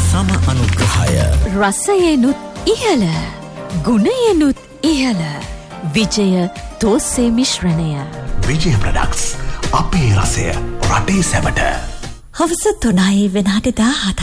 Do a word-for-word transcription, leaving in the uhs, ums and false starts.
සම අනුග්‍රහය. රසයෙනුත් ඉහළ, ගුණයෙනුත් ඉහළ. විජය තෝස්සේ මිශ්‍රණය. විජය ප්‍රොඩක්ට්ස්. අපේ රසය රටේ සැමට. හවස තුනයි විනාඩි දාහතයි.